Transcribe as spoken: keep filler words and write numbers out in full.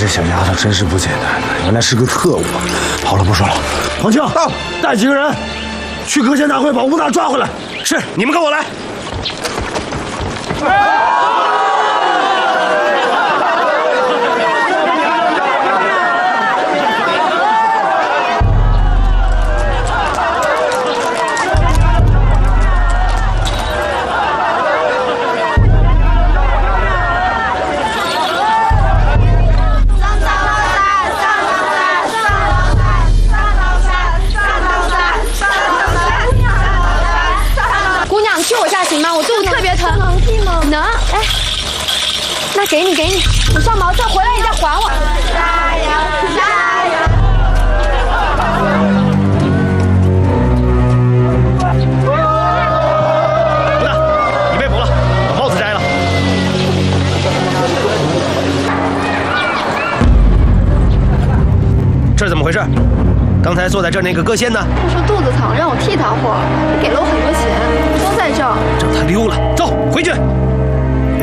小丫头真是不简单，原来是个特务。好了，不说了，黄青到，带几个人去阁前大会把吴大抓回来。 是，你们跟我来。 行吗？我肚子特别疼，能替吗？能，哎，那给你给你，你上茅厕回来你再还我。加油加油！ 不大，你被捕了，把帽子摘了。这是怎么回事？刚才坐在这儿那个歌仙呢？ 他说肚子疼，让我替他货，给了我很多钱，都在这儿。 让他溜了，走，回去。